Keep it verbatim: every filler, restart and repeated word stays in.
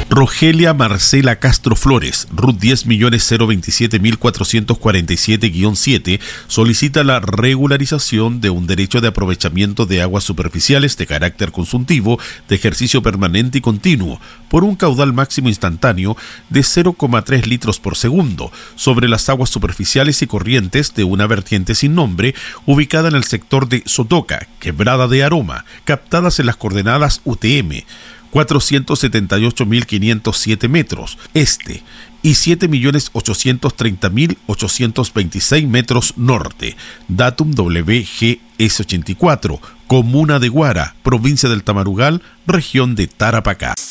Rogelia Marcela Castro Flores, R U T diez millones cero veintisiete mil cuatrocientos cuarenta y siete guión siete, solicita la regularización de un derecho de aprovechamiento de aguas superficiales de carácter consultivo de ejercicio permanente y continuo por un caudal máximo instantáneo de cero coma tres litros por segundo sobre las aguas superficiales y corrientes de una vertiente sin nombre ubicada en el sector de Sotoca, Quebrada de Aroma, captadas en las coordenadas U T M cuatrocientos setenta y ocho mil quinientos siete metros este y siete millones ochocientos treinta mil ochocientos veintiséis metros norte, datum W G S ochenta y cuatro, Comuna de Guara, provincia del Tamarugal, región de Tarapacá.